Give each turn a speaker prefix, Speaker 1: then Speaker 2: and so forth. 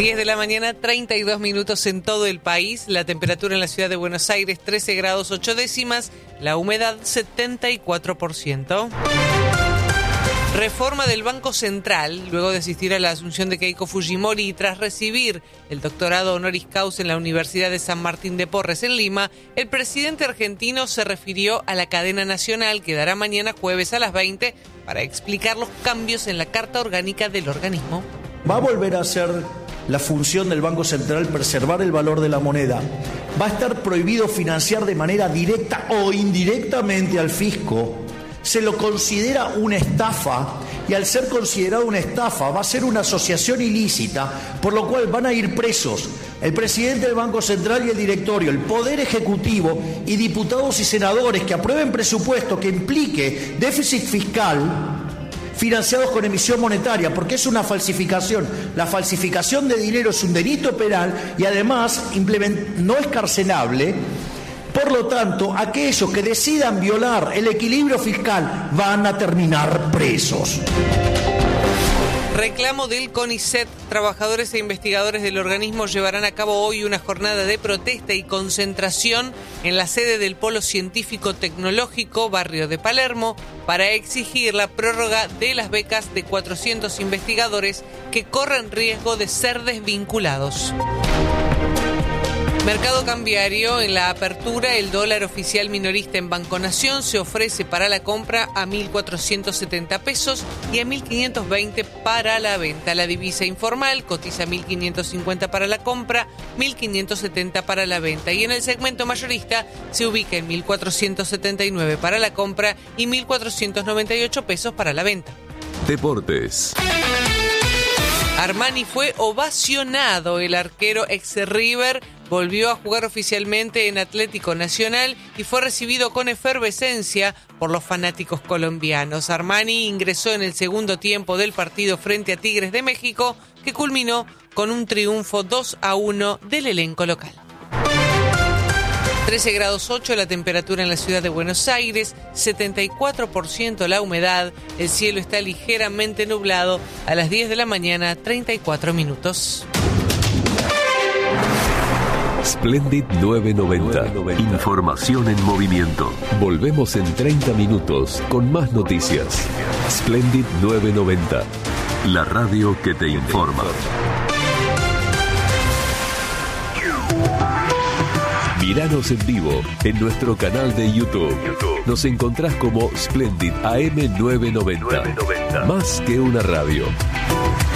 Speaker 1: 10 de la mañana, 32 minutos en todo el país. La temperatura en la ciudad de Buenos Aires, 13 grados 8 décimas. La humedad, 74%. Reforma del Banco Central. Luego de asistir a la asunción de Keiko Fujimori y tras recibir el doctorado honoris causa en la Universidad de San Martín de Porres en Lima, el presidente argentino se refirió a la cadena nacional que dará mañana jueves a las 20 para explicar los cambios en la Carta Orgánica del organismo.
Speaker 2: Va a volver a ser la función del Banco Central preservar el valor de la moneda. Va a estar prohibido financiar de manera directa o indirectamente al fisco. Se lo considera una estafa y al ser considerado una estafa va a ser una asociación ilícita, por lo cual van a ir presos el presidente del Banco Central y el directorio, el Poder Ejecutivo y diputados y senadores que aprueben presupuesto que implique déficit fiscal financiados con emisión monetaria, porque es una falsificación. La falsificación de dinero es un delito penal y además no es carcelable. Por lo tanto, aquellos que decidan violar el equilibrio fiscal van a terminar presos.
Speaker 1: Reclamo del CONICET. Trabajadores e investigadores del organismo llevarán a cabo hoy una jornada de protesta y concentración en la sede del Polo Científico Tecnológico, barrio de Palermo, para exigir la prórroga de las becas de 400 investigadores que corren riesgo de ser desvinculados. Mercado cambiario. En la apertura, el dólar oficial minorista en Banco Nación se ofrece para la compra a 1.470 pesos y a 1.520 para la venta. La divisa informal cotiza 1.550 para la compra, 1.570 para la venta. Y en el segmento mayorista se ubica en 1.479 para la compra y 1.498 pesos para la venta.
Speaker 3: Deportes.
Speaker 1: Armani fue ovacionado. El arquero ex River volvió a jugar oficialmente en Atlético Nacional y fue recibido con efervescencia por los fanáticos colombianos. Armani ingresó en el segundo tiempo del partido frente a Tigres de México, que culminó con un triunfo 2-1 del elenco local. 13 grados 8 la temperatura en la ciudad de Buenos Aires, 74% la humedad, el cielo está ligeramente nublado. A las 10 de la mañana, 34 minutos.
Speaker 3: Splendid 990. Información en movimiento. Volvemos en 30 minutos con más noticias. Splendid 990. La radio que te informa. Míranos en vivo en nuestro canal de YouTube. Nos encontrás como Splendid AM 990. Más que una radio.